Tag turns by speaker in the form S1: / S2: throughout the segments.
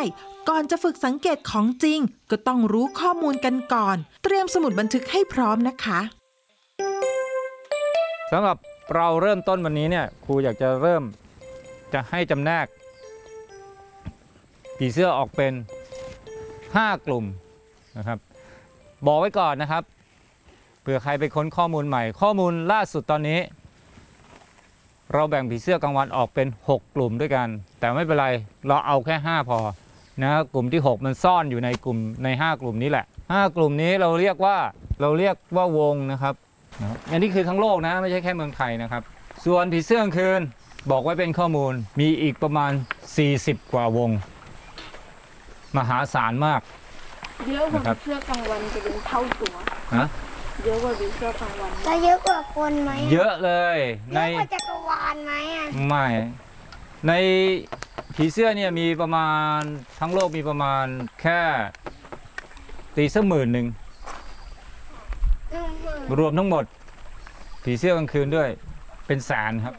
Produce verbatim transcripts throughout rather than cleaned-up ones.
S1: ก่อนจะฝึกสังเกตของจริงก็ต้องรู้ข้อมูลกันก่อนเตรียมสมุดบันทึกให้พร้อมนะคะ
S2: สำหรับเราเริ่มต้นวันนี้เนี่ยครูอยากจะเริ่มจะให้จำแนกผีเสื้อออกเป็นห้ากลุ่มนะครับบอกไว้ก่อนนะครับเผื่อใครไปค้นข้อมูลใหม่ข้อมูลล่าสุดตอนนี้เราแบ่งผีเสื้อกลางวันออกเป็นหกกลุ่มด้วยกันแต่ไม่เป็นไรเราเอาแค่ห้าพอนะกลุ่มที่หกมันซ่อนอยู่ในกลุ่มในห้ากลุ่มนี้แหละห้ากลุ่มนี้เราเรียกว่าเราเรียกว่าวงนะครับอันนี้คือทั้งโลกนะไม่ใช่แค่เมืองไทยนะครับส่วนผีเสื้อกลางคืนบอกไว้เป็นข้อมูลมีอีกประมาณสี่สิบกว่าวงมหาศาลมาก
S3: เยอะกว่าผีเสื้อกลางวันจะเป็นเท่าตัว
S2: ฮะ
S3: เยอะกว่าผีเสื้อกลางวัน
S4: จะเยอะกว่าคนไหม
S2: เยอะเลย
S4: ในเยอะกว่าจักรวาลไหมอ่ะ
S2: ไม่ในผีเสื้อเนี่ยมีประมาณทั้งโลกมีประมาณแค่ตีสักหมื่นหนึ่งรวมทั้งหมดผีเสื้อกลางคืนด้วยเป็นแสนครับ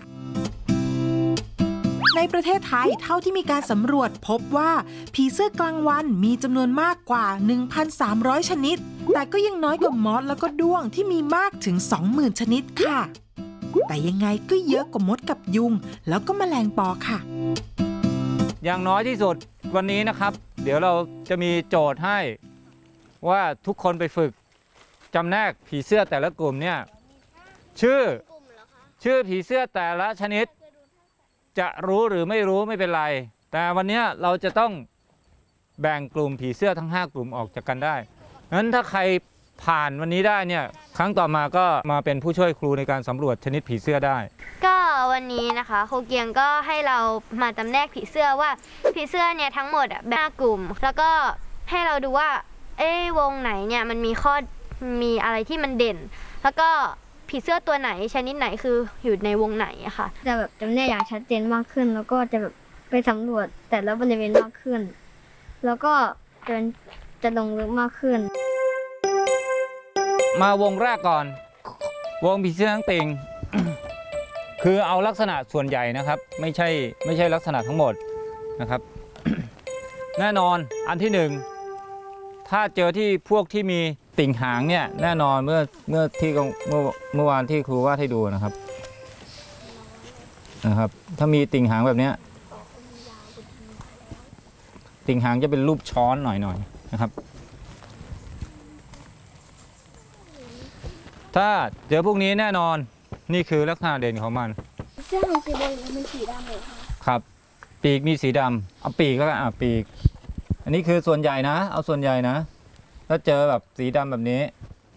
S1: ในประเทศไทยเท่าที่มีการสำรวจพบว่าผีเสื้อกลางวันมีจำนวนมากกว่า หนึ่งพันสามร้อย ชนิดแต่ก็ยังน้อยกว่ามอสแล้วก็ด้วงที่มีมากถึง สองหมื่น ชนิดค่ะแต่ยังไงก็เยอะกว่ามดกับยุงแล้วก็แมลงปอค่ะ
S2: อย่างน้อยที่สุดวันนี้นะครับเดี๋ยวเราจะมีโจทย์ให้ว่าทุกคนไปฝึกจำแนกผีเสื้อแต่ละกลุ่มเนี่ยชื่อชื่อผีเสื้อแต่ละชนิดจะรู้หรือไม่รู้ไม่เป็นไรแต่วันนี้เราจะต้องแบ่งกลุ่มผีเสื้อทั้งห้ากลุ่มออกจากกันได้งั้นถ้าใครผ่านวันนี้ได้เนี่ยครั้งต่อมาก็มาเป็นผู้ช่วยครูในการสำรวจชนิดผีเสื้อได้
S5: ก็วันนี้นะคะครูเกียงก็ให้เรามาจำแนกผีเสื้อว่าผีเสื้อเนี่ยทั้งหมดแบ่งกลุ่มแล้วก็ให้เราดูว่าเอ๊ะวงไหนเนี่ยมันมีข้อมีอะไรที่มันเด่นแล้วก็ผีเสื้อตัวไหนชนิดไหนคืออยู่ในวงไหนอะค่ะ
S4: จะแบบจำแนกอย่างชัดเจนมากขึ้นแล้วก็จะแบบไปสำรวจแต่ละบริเวณมากขึ้นแล้วก็จะจะลงลึกมากขึ้น
S2: มาวงแรกก่อนวงผีเสื้อทั้งติ่ง คือเอาลักษณะส่วนใหญ่นะครับไม่ใช่ไม่ใช่ลักษณะทั้งหมดนะครับ แน่นอนอันที่หนึ่งถ้าเจอที่พวกที่มีติ่งหางเนี่ยแน่นอนเมื่อเมื่อที่เมื่อเมื่อวานที่ครูวาดให้ดูนะครับนะครับถ้ามีติ่งหางแบบนี้ติ่งหางจะเป็นรูปช้อนหน่อยหน่อยนะครับถ้าเจอพวกนี้แน่นอนนี่คือลักษณะเด่นของมัน
S4: เสื้อมันสีบอลมันสีดำเลย
S2: ครับปีกมีสีดำเอาปีกแล้วกันอ่ะปีกอันนี้คือส่วนใหญ่นะเอาส่วนใหญ่นะถ้าเจอแบบสีดำแบบนี้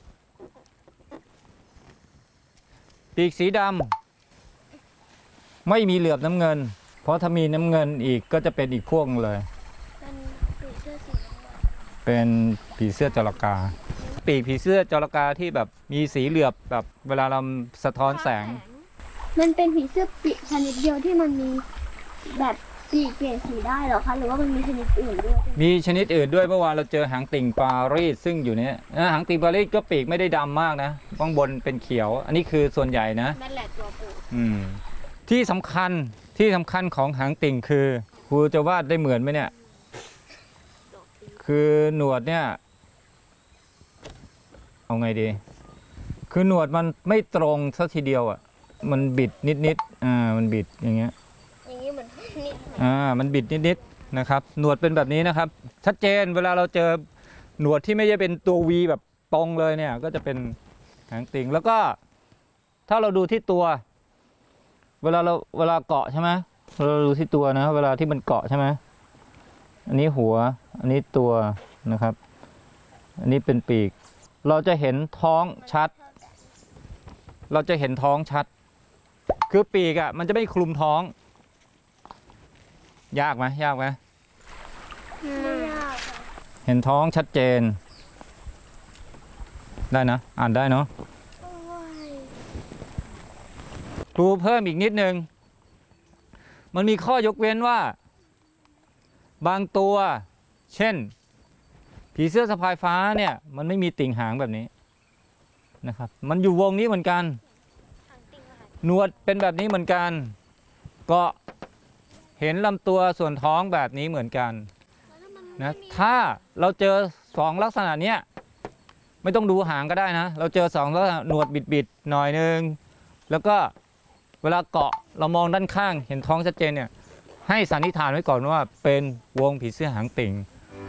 S2: ปีกสีดำไม่มีเหลือบน้ำเงินเพราะถ้ามีน้ำเงินอีกก็จะเป็นอีกพวกเลยเป็นผีเสื้อจระกาปีกผีเสื้อจระกาที่แบบมีสีเหลือบแบบเวลาเราสะท้อนแสง
S4: มันเป็นผีเสื้อปีกชนิดเดียวที่มันมีแบบปีกเปลี่ยนสีได้หรอคะหรือว่ามันมีชนิดอื่นด้วย
S2: มีชนิดอื่นด้วยเมื่อวานเราเจอหางติ่งปารีสซึ่งอยู่เนี้ยหางติ่งปารีสก็ปีกไม่ได้ดำมากนะข้างบนเป็นเขียวอันนี้คือส่วนใหญ่นะ
S4: นั่นแหละตัวปู
S2: อืมที่สำคัญที่สำคัญของหางติ่งคือครูจะวาดได้เหมือนไหมเนี่ยคือหนวดเนี่ยเอาไงดีคือหนวดมันไม่ตรงซะทีเดียวอ่ะมันบิดนิดๆอ่ามันบิดอย่างเงี้ย
S4: อย่างนี้เหมือนนิด
S2: อ่ามันบิดนิดๆนะครับหนวดเป็นแบบนี้นะครับชัดเจนเวลาเราเจอหนวดที่ไม่ใช่เป็นตัววีแบบตรงเลยเนี่ยก็จะเป็นหางติ่งแล้วก็ถ้าเราดูที่ตัวเวลาเราเวลาเกาะใช่ไหมเราดูที่ตัวนะเวลาที่มันเกาะใช่ไหมอันนี้หัวอันนี้ตัวนะครับอันนี้เป็นปีกเราจะเห็นท้องชัดเราจะเห็นท้องชัดคือปีกอ่ะมันจะไม่คลุมท้องยากไหมยากไหม
S4: ไม่ยาก
S2: เห็นท้องชัดเจนได้นะอ่านได้เนาะครูเพิ่มอีกนิดนึงมันมีข้อยกเว้นว่าบางตัวเช่นผีเสื้อสะพายฟ้าเนี่ยมันไม่มีติ่งหางแบบนี้นะครับมันอยู่วงนี้เหมือนกันหนวดเป็นแบบนี้เหมือนกันก็เห็นลำตัวส่วนท้องแบบนี้เหมือนกันนะถ้าเราเจอสองลักษณะเนี้ยไม่ต้องดูหางก็ได้นะเราเจอสองลักษณะหนวดบิดๆหน่อยนึงแล้วก็เวลาเกาะเรามองด้านข้างเห็นท้องชัดเจนเนี่ยให้สันนิษฐานไว้ก่อนว่าเป็นวงผีเสื้อหางติ่ง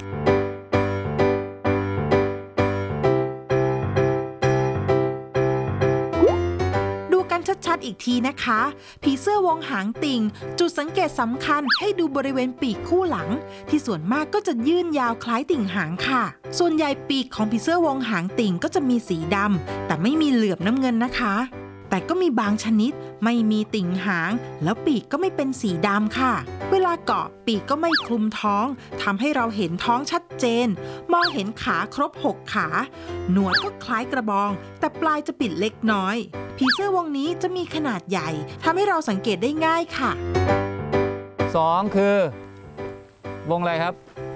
S1: ดูกันชัดๆอีกทีนะคะ ผีเสื้อวงหางติ่งจุดสังเกตสำคัญให้ดูบริเวณปีกคู่หลังที่ส่วนมากก็จะยื่นยาวคล้ายติ่งหางค่ะส่วนใหญ่ปีกของผีเสื้อวงหางติ่งก็จะมีสีดำแต่ไม่มีเหลือบน้ำเงินนะคะแต่ก็มีบางชนิดไม่มีติ่งหางแล้วปีกก็ไม่เป็นสีดำค่ะเวลาเกาะปีกก็ไม่คลุมท้องทำให้เราเห็นท้องชัดเจนมองเห็นขาครบหกขาหนวดก็คล้ายกระบองแต่ปลายจะปิดเล็กน้อยผีเสื้อวงนี้จะมีขนาดใหญ่ทำให้เราสังเกตได้ง่ายค่ะ
S2: สองคือวงอะไรครับ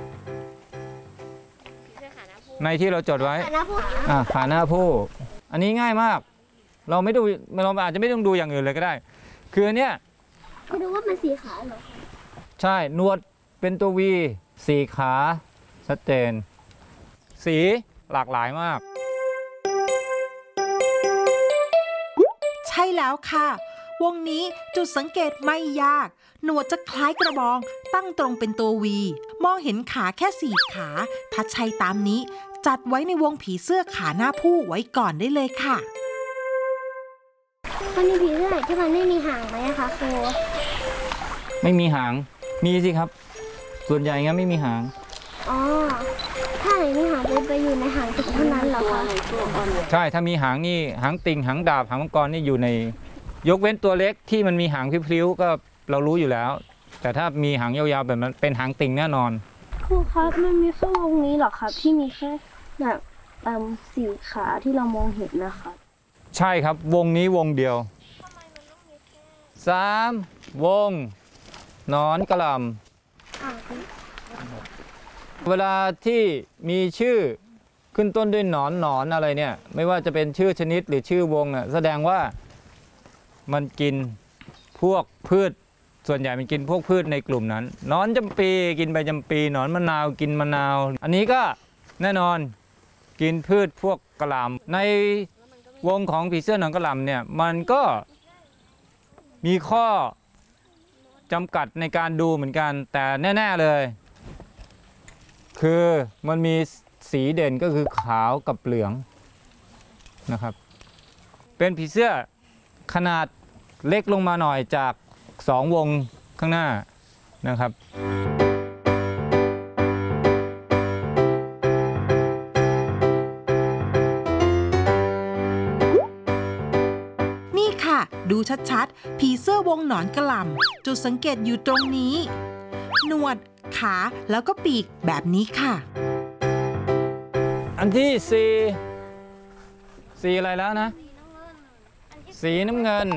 S2: ในที่เราจดไว้อ่าขาหน้าผู้อันนี้ง่ายมากเราไม่ดูเราอาจจะไม่ต้องดูอย่างอื่นเลยก็ได้ คืออันเนี้ย
S4: ก็ดูว่ามันสีขาเหรอ
S2: ใช่หนวดเป็นตัววีสี่ขาชัดเจนสีหลากหลายมาก
S1: ใช่แล้วค่ะวงนี้จุดสังเกตไม่ยากหนวดจะคล้ายกระบองตั้งตรงเป็นตัววีมองเห็นขาแค่สี่ขาถ้าใช่ตามนี้จัดไว้ในวงผีเสื้อขาหน้าผู้ไว้ก่อนได้เลยค่ะ
S4: มันมีผีเสื้อไหนที่มันไม่มีหางไหมคะครู
S2: ไม่มีหางมีสิครับส่วนใหญ่งั้นไม่มีหาง
S4: อ๋อถ้าไหนมีหางจะไปอยู่ในหางติ่งเท่านั้นเหรอคะ
S2: ใช่ถ้ามีหางนี่หางติ่งหางดาบหางมังกรนี่อยู่ในยกเว้นตัวเล็กที่มันมีหางพลิ้วๆก็เรารู้อยู่แล้วแต่ถ้ามีหางยาวๆแบบมันเป็นหางติ่งแน่นอน
S3: ครูครับมันมีแค่วงนี้เหรอครับที่มีแค่แบบสี่ขาที่เรามองเห็นนะครับ
S2: ใช่ครับวงนี้วงเดียวสามวงหนอนกระหล่ำเวลาที่มีชื่อขึ้นต้นด้วยหนอนหนอนอะไรเนี่ยไม่ว่าจะเป็นชื่อชนิดหรือชื่อวงน่ะแสดงว่ามันกินพวกพืชส่วนใหญ่มันกินพวกพืชในกลุ่มนั้นหนอนจำปีกินใบจำปีหนอนมะนาวกินมะนาวอันนี้ก็แน่นอนกินพืชพวกกระหล่ำในวงของผีเสื้อหนอนกระหล่ำเนี่ยมันก็มีข้อจำกัดในการดูเหมือนกันแต่แน่ๆเลยคือมันมีสีเด่นก็คือขาวกับเหลืองนะครับเป็นผีเสื้อขนาดเล็กลงมาหน่อยจากสองวงข้างหน้านะครับ
S1: ดูชัดๆผีเสื้อวงหนอนกระหล่ำจุดสังเกตอยู่ตรงนี้หนวดขาแล้วก็ปีกแบบนี้ค่ะ
S2: อันที่สี่สีอะไรแล้วนะสีน้ำเงิน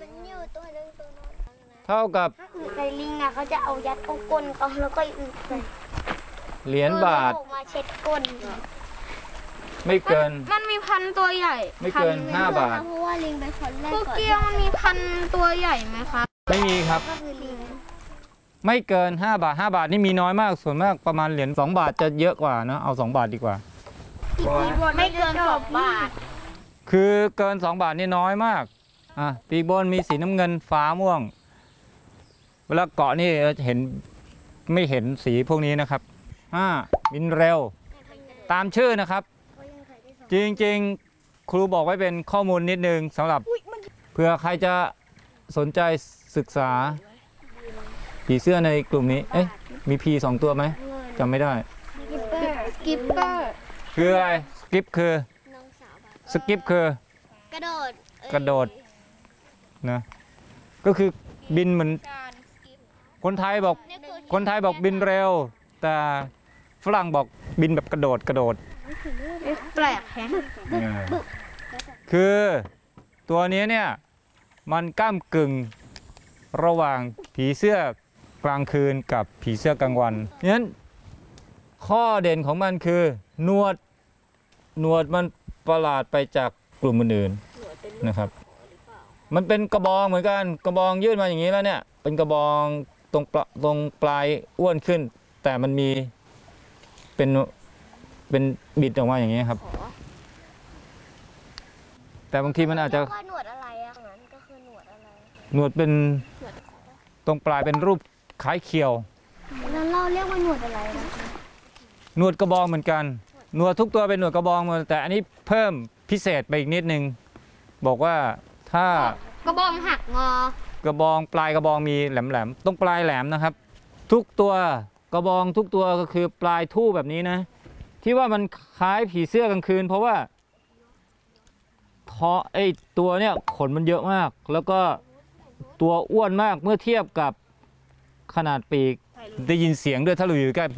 S2: เท่ากับ
S4: ในลิงอ่ะเขาจะเอายัดก้นเขาแล้วก็
S2: เหรียญบาท
S4: มาเช็ดก้น
S2: ไม่เกิน
S3: มันมีพันตัวใหญ่
S2: ไม่เกินห้าบาท
S4: เพราะว่าลิงเป็นคนแรก
S3: ก่อนเกียวมันมีพันตัวใหญ่ไหมคะ
S2: ไม่มีครับไม่เกินห้าบาทห้าบาทนี่มีน้อยมากส่วนมากประมาณเหรียญสองบาทจะเยอะกว่านะเอาสองบาทดีกว่า
S3: ไม่เกินสองบาท
S2: คือเกินสองบาทนี่น้อยมากอ่ะปีกบนมีสีน้ำเงินฟ้าม่วงเวลาเกาะนี่เห็นไม่เห็นสีพวกนี้นะครับห้าบินเร็วตามชื่อนะครับจริงๆครูบอกไว้เป็นข้อมูลนิดนึงสำหรับเผื่อใครจะสนใจศึกษาผีเสื้อในกลุ่มนี้เอ๊ะมีพีสองตัวไหมจำไม่ได้
S3: สกิปเปอร์
S2: คืออะไรสกิปคือสกิปคือก
S5: ระโดด
S2: กระโดดนะก็คือบินเหมือนคนไทยบอกคนไทยบอกบินเร็วแต่ฝรั่งบอกบินแบบกระโดดกระโดด
S3: แปลกแฮะ
S2: คือตัวนี้เนี่ยมันก้ำกึ่งระหว่างผีเสื้อกลางคืนกับผีเสื้อกลางวันงั้นข้อเด่นของมันคือหนวดหนวดมันประหลาดไปจากกลุ่มอื่นๆนะครับมันเป็นกระบองเหมือนกันกระบองยื่นมาอย่างนี้แล้วเนี่ยเป็นกระบองตรงตรงปลายอ้วนขึ้นแต่มันมีเป็นเป็นบิดออกมาอย่างนี้ครับ แต่บางทีมันอาจจะ
S3: ว่าหนวดอะไรอะนั้นก็คือหนวดอะไร
S2: หนวดเป็นตรงปลายเป็นรูปคล้ายเขียว
S3: แล้วเราเรียกว่าหนวดอะไรนะคะ
S2: หนวดกระบองเหมือนกันหนวดทุกตัวเป็นหนวดกระบองหมดแต่อันนี้เพิ่มพิเศษไปอีกนิดนึงบอกว่าถ้าก
S4: ระบองหักงอก
S2: ระบองปลายกระบองมีแหลมๆตรงปลายแหลมนะครับ ทุกตัวกระบองทุกตัวก็คือปลายทู่แบบนี้นะที่ว่ามันคล้ายผีเสื้อกลางคืน เพราะว่าท้อไอตัวเนี้ยขนมันเยอะมาก แล้วก็ตัวอ้วนมากเมื่อเทียบกับขนาดปีกได้ยินเสียงด้วยถ้าเราอยู่ใกล้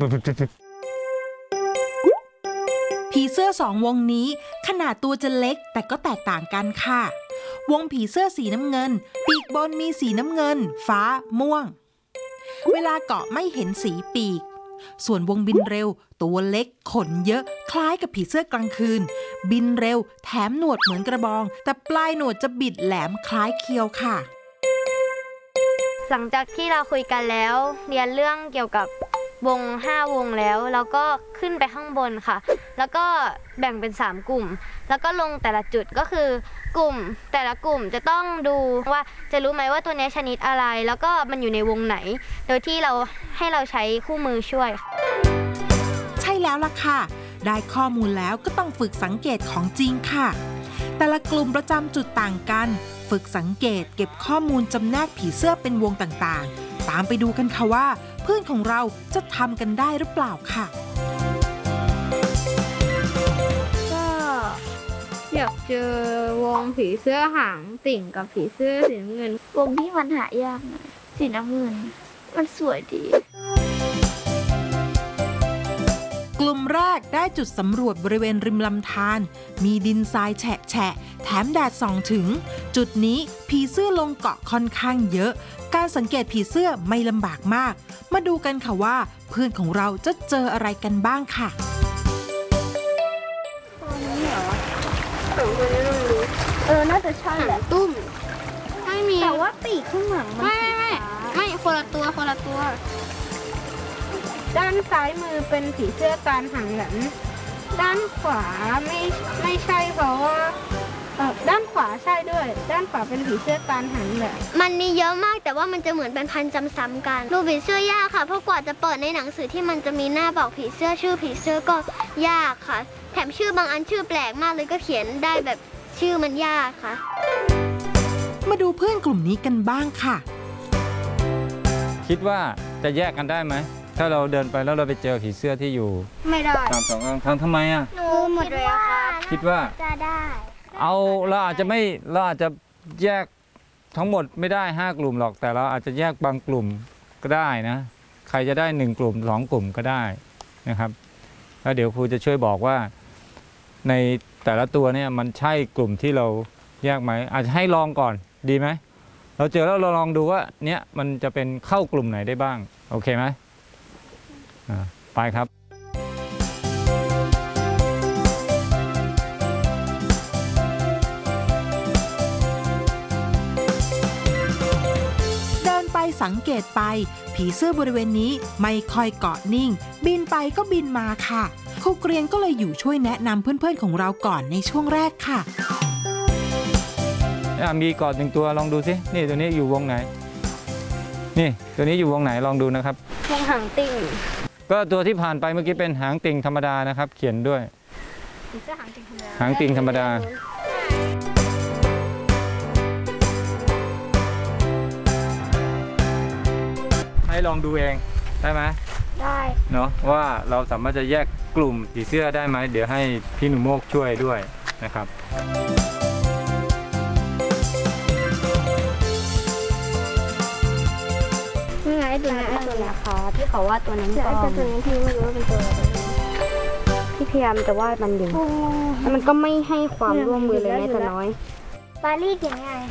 S1: ผีเสื้อสองวงนี้ขนาดตัวจะเล็กแต่ก็แตกต่างกันค่ะ วงผีเสื้อสีน้ำเงิน ปีกบนมีสีน้ำเงิน ฟ้าม่วง เวลาเกาะไม่เห็นสีปีก ส่วนวงบินเร็ว ตัวเล็กขนเยอะคล้ายกับผีเสื้อกลางคืน บินเร็วแถมหนวดเหมือนกระบอง แต่ปลายหนวดจะบิดแหลมคล้ายเคียวค่ะ
S5: หลังจากที่เราคุยกันแล้ว เรียนเรื่องเกี่ยวกับวงห้าวงแล้วเราก็ขึ้นไปข้างบนค่ะ แล้วก็แบ่งเป็นสามกลุ่ม แล้วก็ลงแต่ละจุดก็คือกลุ่มแต่ละกลุ่มจะต้องดูว่าจะรู้ไหมว่าตัวนี้ชนิดอะไร แล้วก็มันอยู่ในวงไหน โดยที่เราให้เราใช้คู่มือช่วย
S1: ใช่แล้วล่ะค่ะ ได้ข้อมูลแล้วก็ต้องฝึกสังเกตของจริงค่ะ แต่ละกลุ่มประจำจุดต่างกัน ฝึกสังเกตเก็บข้อมูลจำแนกผีเสื้อเป็นวงต่างๆ ตามไปดูกันค่ะว่าเพื่อนของเราจะทำกันได้หรือเปล่าค่ะ
S4: ก็อยากเจอวงผีเสื้อหางติ่งกับผีเสื้อสีน้ำเงิน
S3: วงที่มันหายากหน่อยสีน้ำเงิน มันสวยดี
S1: กลุ่มแรกได้จุดสำรวจบริเวณริมลำธารมีดินทรายแฉะแฉะแถมแดดส่องถึง จุดนี้ผีเสื้อลงเกาะค่อนข้างเยอะ การสังเกตผีเสื้อไม่ลำบากมาก มาดูกันค่ะว่าเพื่อนของเราจะเจออะไรกันบ้างค่ะ
S3: เออ น่าจะใช่แหละ
S4: ตุ้มไม่มี
S3: แต่ว่าปีกข้างหลังมัน
S4: ไม่ไม่ไม่ไม่คนละตัวคนละตัว ด้านซ้ายมือเป็นผีเสื้อการหางแหลมด้านขวาไม่ไม่ใช่เพราะว่าเอ่อด้านขวาใช่ด้วย ด้านขวาเป็นผีเสื้อการหางแหลม
S3: มันมีเยอะมากแต่ว่ามันจะเหมือนเป็นพันซ้ำๆกันดูผีเสื้อยากค่ะเพราะกว่าจะเปิดในหนังสือที่มันจะมีหน้าบอกผีเสื้อชื่อผีเสื้อก็ยากค่ะ แถมชื่อบางอันชื่อแปลกมากเลยก็เขียนได้แบบชื่อมันยากค่ะ
S1: มาดูเพื่อนกลุ่มนี้กันบ้างค่ะ
S2: คิดว่าจะแยกกันได้ไหมถ้าเราเดินไปแล้วเราไปเจอผีเสื้อที่อยู่
S4: ไม่ได้
S2: ตามสองข้างทางทำไมอ่ะ
S3: หนูหมดเลยครับ
S2: คิดว่า
S3: จะได้
S2: เอาเราอาจจะไม่เราอาจจะแยกทั้งหมดไม่ได้ห้ากลุ่มหรอกแต่เราอาจจะแยกบางกลุ่มก็ได้นะใครจะได้หนึ่งกลุ่มสองกลุ่มก็ได้นะครับแล้วเดี๋ยวครูจะช่วยบอกว่าในแต่ละตัวเนี่ยมันใช่กลุ่มที่เราแยกไหมอาจจะให้ลองก่อนดีไหมเราเจอแล้วเราลองดูว่าเนี้ยมันจะเป็นเข้ากลุ่มไหนได้บ้างโอเคไหมอ่าไปครับ
S1: เดินไปสังเกตไป ผีเสื้อบริเวณนี้ไม่ค่อยเกาะนิ่ง บินไปก็บินมาค่ะครูเกรียนก็เลยอยู่ช่วยแนะนำเพื่อนๆของเราก่อนในช่วงแรกค่ะ
S2: มีกอดหนึ่งตัวลองดูสินี่ตัวนี้อยู่วงไหนนี่ตัวนี้อยู่วงไหนลองดูนะครับ
S4: วงหางติ่ง
S2: ก็ตัวที่ผ่านไปเมื่อกี้เป็นหางติ่งธรรมดานะครับ เขียนด้วย
S4: ผีเสื้อหางติ่งธรรมดา
S2: หางติ่งธรรมดาให้ลองดูเองได้ไหม
S3: ได้
S2: เนาะว่าเราสามารถจะแยกกลุ่มผีเสื้อได้ไหมเดี๋ยวให้พี่หนุ่มโมกช่วยด้วยนะครับ
S4: นี่ไงไอ้ตัวนี้ไอ้ตัวนี้
S3: ค่ะที่เขาว่าตัวนั้น
S4: ไอ้ตัวนี้ที่ไม่รู้ว่าเป็นตัวอะไรที่พยายามจะวาดมันอยู่แล้วมันก็ไม่ให้ความร่วมมือเลยแม้แต่น้อย
S3: ปารีสยังไง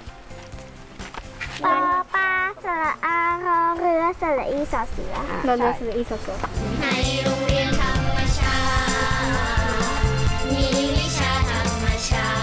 S3: ปอปลาสระอารอเรือสระอีสอเสือ
S4: เราเลือกซื้ออีสโซ
S6: ในโรงเรียนธรรมชาติมีวิชาธรรมชา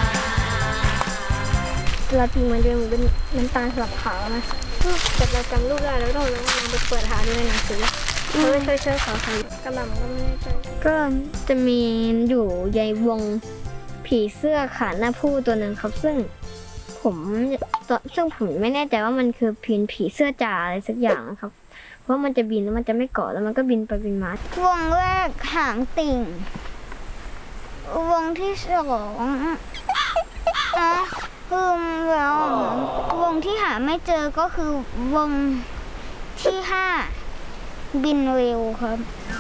S6: ติ
S4: เราจริงมันจะเหมือนเป็นน้ำตาลสลับขาวนะแต่เราจำรูปได้แล้วเราลองไปเปิดหาดูในหนังสือไม่ใช่ใช่ค่ะกระหล่ำก็ไม่ใช่
S3: ก็จะมีอยู่ในวงผีเสื้อขาหน้าผู้ตัวหนึ่งครับ ซึ่งผมซึ่งผมไม่แน่ใจว่ามันคือพินผีเสื้อจ่าอะไรสักอย่างนะครับเพราะมันจะบินแล้วมันจะไม่เกาะแล้วมันก็บินไปบินมาวงแรกหางติ่งวงที่สองนะคือแล้ววงที่หาไม่เจอก็คือวงที่ห้าบินเร็วครับ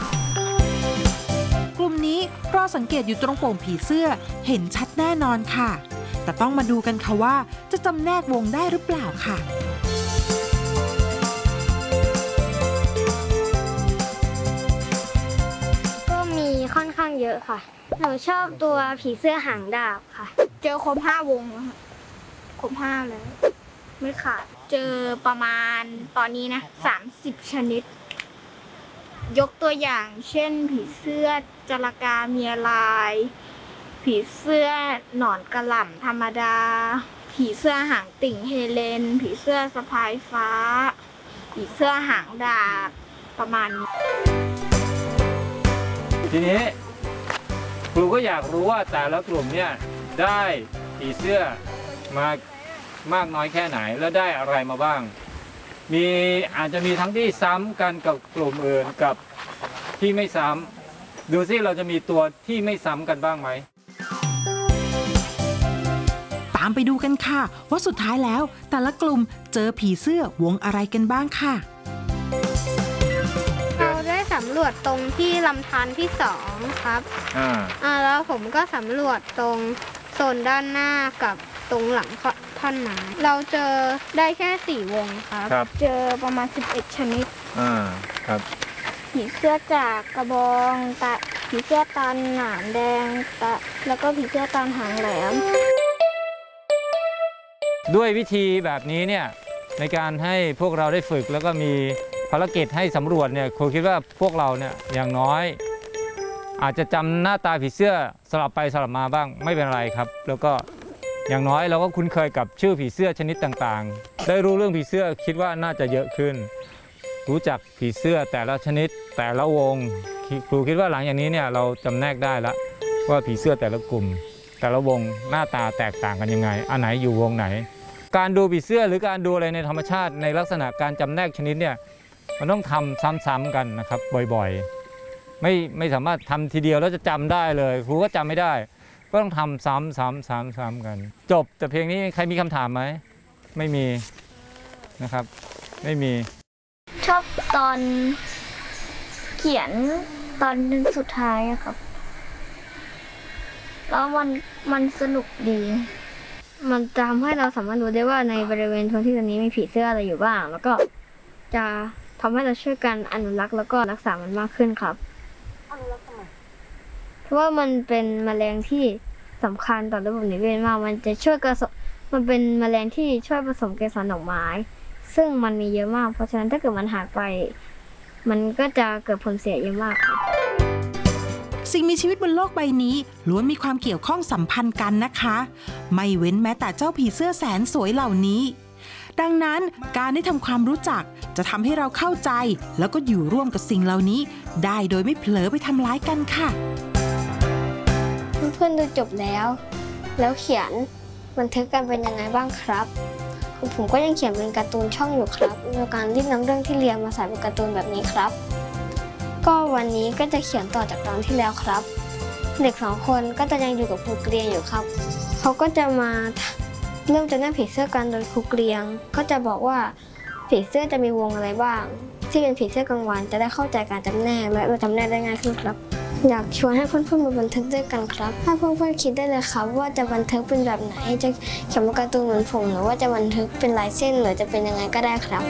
S1: กลุ่มนี้รอสังเกตอยู่ตรงโป่งผีเสื้อเห็นชัดแน่นอนค่ะแต่ต้องมาดูกันค่ะว่าจะจำแนกวงได้หรือเปล่าค่ะ
S3: ก็มีค่อนข้างเยอะค่ะหนูชอบตัวผีเสื้อหางดาบค่ะ
S4: เจอครบห้าวงแล้วค่ะครบห้าแล้วไม่ขาดเจอประมาณตอนนี้นะสามสิบชนิดยกตัวอย่างเช่นผีเสื้อจระกาเมียลายผีเสื้อหนอนกระหล่ำธรรมดาผีเสื้อหางติ่งเฮเลนผีเสื้อสะพายฟ้าผีเสื้อหางดาบประมาณนี้
S2: ทีนี้ครูก็อยากรู้ว่าแต่ละกลุ่มเนี่ยได้ผีเสื้อมามากน้อยแค่ไหนแล้วได้อะไรมาบ้างมีอาจจะมีทั้งที่ซ้ำกันกับกลุ่มอื่นกับที่ไม่ซ้ำดูซิเราจะมีตัวที่ไม่ซ้ำกันบ้างไหม
S1: ตามไปดูกันค่ะว่าสุดท้ายแล้วแต่ละกลุ่มเจอผีเสื้อวงอะไรกันบ้างค่ะ
S4: เราได้สำรวจตรงที่ลำธารที่สองครับ
S2: อ่า
S4: อ่าแล้วผมก็สำรวจตรงโซนด้านหน้ากับตรงหลังท่อนไม้เราเจอได้แค่สี่วงครับเจอประมาณสิบเอ็ดชนิด
S2: อ่าครับ
S4: ผีเสื้อจากกระบองตะผีเสื้อตันหนามแดงตะแล้วก็ผีเสื้อตันหางแหลม
S2: ด้วยวิธีแบบนี้เนี่ยในการให้พวกเราได้ฝึกแล้วก็มีภารกิจให้สำรวจเนี่ยครูคิดว่าพวกเราเนี่ยอย่างน้อยอาจจะจำหน้าตาผีเสื้อสลับไปสลับมาบ้างไม่เป็นไรครับแล้วก็อย่างน้อยเราก็คุ้นเคยกับชื่อผีเสื้อชนิดต่างๆได้รู้เรื่องผีเสื้อคิดว่าน่าจะเยอะขึ้นรู้จักผีเสื้อแต่ละชนิดแต่ละวงครูคิดว่าหลังอย่างนี้เนี่ยเราจำแนกได้แล้วว่าผีเสื้อแต่ละกลุ่มแต่ละวงหน้าตาแตกต่างกันยังไงอันไหนอยู่วงไหนการดูผีเสื้อหรือการดูอะไรในธรรมชาติในลักษณะการจำแนกชนิดเนี่ยมันต้องทำซ้ำๆกันนะครับบ่อยๆไม่ไม่สามารถทำทีเดียวแล้วจะจำได้เลยครูก็จำไม่ได้ก็ต้องทำซ้ำซ้ำซ้ำซ้ำกันจบแต่เพียงนี้ใครมีคำถามไหมไม่มีนะครับไม่มี
S3: ชอบตอนเขียนตอนสุดท้ายครับแล้วมันมันสนุกดีมันจะทำให้เราสามารถรู้ได้ว่าในบริเวณพื้นที่ตรงนี้มีผีเสื้ออะไรอยู่บ้างแล้วก็จะทำให้เราช่วยกันอนุรักษ์แล้วก็รักษามันมากขึ้นครับเพราะว่ามันเป็นแมลงที่สำคัญต่อระบบนิเวศมากมันจะช่วยกระสมันเป็นแมลงที่ช่วยผสมเกสรดอกไม้ซึ่งมันมีเยอะมากเพราะฉะนั้นถ้าเกิดมันหายไปมันก็จะเกิดผลเสียเยอะมากครับ
S1: สิ่งมีชีวิตบนโลกใบนี้ล้วนมีความเกี่ยวข้องสัมพันธ์กันนะคะไม่เว้นแม้แต่เจ้าผีเสื้อแสนสวยเหล่านี้ดังนั้นการได้ทำความรู้จักจะทำให้เราเข้าใจแล้วก็อยู่ร่วมกับสิ่งเหล่านี้ได้โดยไม่เผลอไปทำร้ายกันค่ะ
S3: เพื่อนๆดูจบแล้วแล้วเขียนบันทึกกันเป็นยังไงบ้างครับผมก็ยังเขียนเป็นการ์ตูนช่องอยู่ครับโดยการรีบนำเรื่องที่เรียนมาใส่เป็นการ์ตูนแบบนี้ครับก็วันนี้ก็จะเขียนต่อจากตอนที่แล้วครับเด็กสองคนก็จะยังอยู่กับครูเกรียงอยู่ครับเขาก็จะมาเริ่มจำแนกผีเสื้อกันโดยครูเกรียงก็จะบอกว่าผีเสื้อจะมีวงอะไรบ้างที่เป็นผีเสื้อกลางวันจะได้เข้าใจการจำแนกและเราจำแนกได้ง่ายขึ้นครับอยากชวนให้เพื่อนๆมาบันทึกด้วยกันครับถ้าเพื่อนๆคิดได้เลยครับว่าจะบันทึกเป็นแบบไหนจะเขียนเป็นการ์ตูนเหมือนผมหรือว่าจะบันทึกเป็นลายเส้นหรือจะเป็นยังไงก็ได้ครับ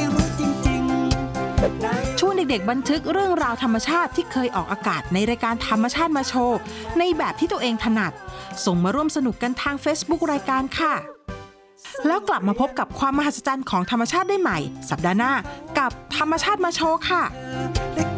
S1: ชวนเด็กๆบันทึกเรื่องราวธรรมชาติที่เคยออกอากาศในรายการธรรมชาติมาโชว์ในแบบที่ตัวเองถนัดส่งมาร่วมสนุกกันทาง Facebook รายการค่ะแล้วกลับมาพบกับความมหัศจรรย์ของธรรมชาติได้ใหม่สัปดาห์หน้ากับธรรมชาติมาโชว์ค่ะ